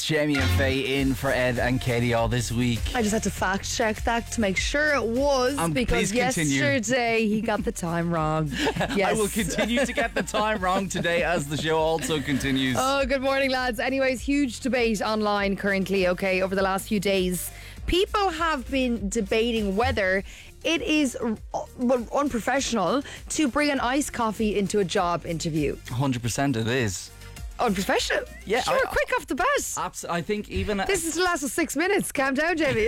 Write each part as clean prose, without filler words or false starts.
Jamie and Faye in for Ed and Katie all this week. I just had to fact check that to make sure it was, because please continue. yesterday he got the time wrong. Yes. I will continue to get the time wrong today as the show also continues. Oh, good morning, lads. Anyways, huge debate online currently, okay, over the last few days. People have been debating whether it is unprofessional to bring an iced coffee into a job interview. 100% it is. Unprofessional? Yeah, Sure, quick off the bat. I think even... This is the last of 6 minutes. Calm down, Jamie.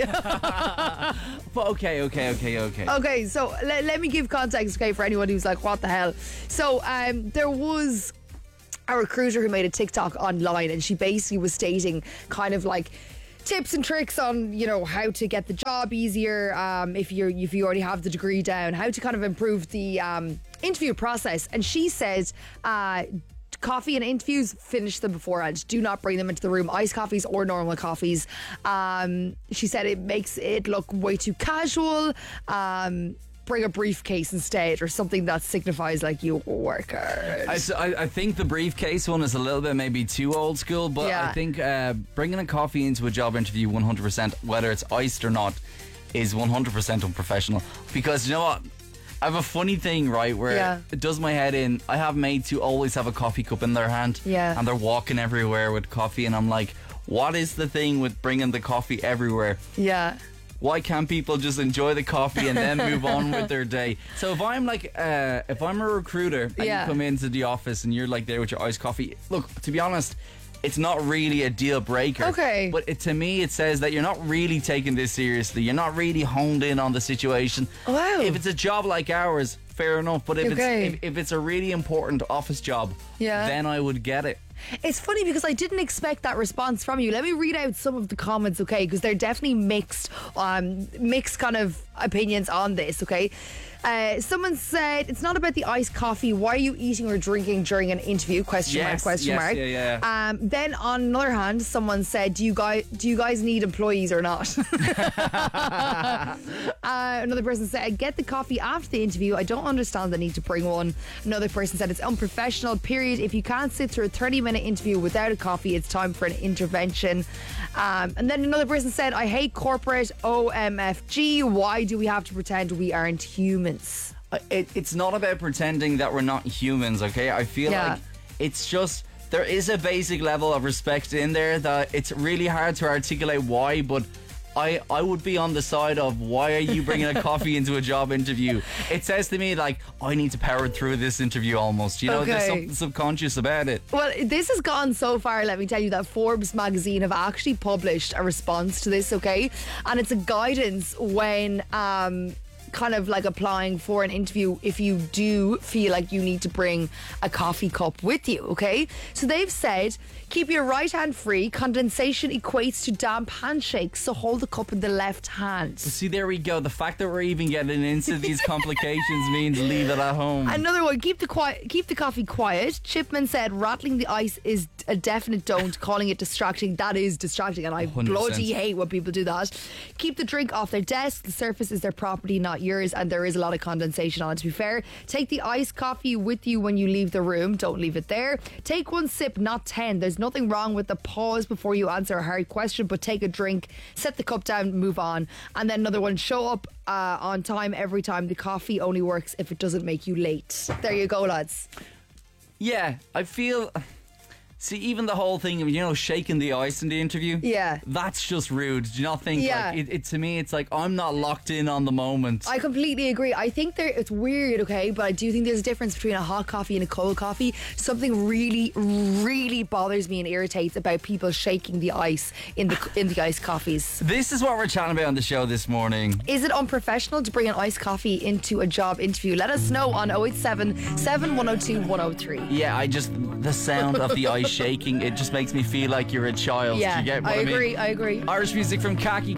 But okay. Okay, so let me give context, okay, for anyone who's like, what the hell? So there was a recruiter who made a TikTok online, and she basically was stating kind of like tips and tricks on, you know, how to get the job easier, if you already have the degree down, how to kind of improve the interview process. And she said, coffee and interviews, finish them beforehand. Do not bring them into the room. Iced coffees or normal coffees. She said it makes it look way too casual. Bring a briefcase instead, or something that signifies like you work hard. I think the briefcase one is a little bit maybe too old school, but Yeah. I think bringing a coffee into a job interview 100%, whether it's iced or not, is 100% unprofessional. Because you know what? I have a funny thing, right, where it does my head in. I have mates who always have a coffee cup in their hand, and they're walking everywhere with coffee, and I'm like, what is the thing with bringing the coffee everywhere? Yeah. Why can't people just enjoy the coffee and then move on with their day? So if I'm like, if I'm a recruiter and you come into the office and you're like there with your iced coffee, look, to be honest, it's not really a deal breaker. Okay. But to me, it says that you're not really taking this seriously. You're not really honed in on the situation. Wow. If it's a job like ours, fair enough. But if it's a really important office job, then I would get it. It's funny because I didn't expect that response from you. Let me read out some of the comments, okay? Because they're definitely mixed kind of opinions on this, okay? Someone said, it's not about the iced coffee. Why are you eating or drinking during an interview? Question mark. Yeah. Then on the other hand, someone said, do you guys need employees or not? Another person said, get the coffee after the interview. I don't understand the need to bring one. Another person said, it's unprofessional, period. If you can't sit through a 30-minute interview without a coffee, it's time for an intervention. And then another person said, I hate corporate OMFG. Why do we have to pretend we aren't humans? It's not about pretending that we're not humans, okay? I feel like it's just, there is a basic level of respect in there that it's really hard to articulate why, but I would be on the side of, why are you bringing a coffee into a job interview? It says to me like, I need to power through this interview almost. You know, there's something subconscious about it. Well, this has gone so far, let me tell you, that Forbes magazine have actually published a response to this, okay? And it's a guidance when kind of like applying for an interview if you do feel like you need to bring a coffee cup with you, okay? So they've said, keep your right hand free. Condensation equates to damp handshakes, so hold the cup in the left hand. See, there we go. The fact that we're even getting into these complications means leave it at home. Another one, keep the coffee quiet. Chipman said, rattling the ice is a definite don't. Calling it distracting, that is distracting, and I 100%. bloody hate when people do that. Keep the drink off their desk. The surface is their property, not yours, and there is a lot of condensation on it, to be fair. Take the iced coffee with you when you leave the room. Don't leave it there. Take one sip, not 10. There's nothing wrong with the pause before you answer a hard question, but take a drink, set the cup down, move on. And then another one, show up on time every time. The coffee only works if it doesn't make you late. There you go, lads. Yeah, I feel... See, even the whole thing of, you know, shaking the ice in the interview, that's just rude. Do you not think, like, it to me, it's like, I'm not locked in on the moment. I completely agree. I think it's weird, okay, but I do think there's a difference between a hot coffee and a cold coffee. Something really, really bothers me and irritates about people shaking the ice in the iced coffees. This is what we're chatting about on the show this morning. Is it unprofessional to bring an iced coffee into a job interview? Let us know on 087 7102 103. Yeah, the sound of the ice shaking, it just makes me feel like you're a child. Yeah, Do you get what I I mean? agree. Irish music from Khaki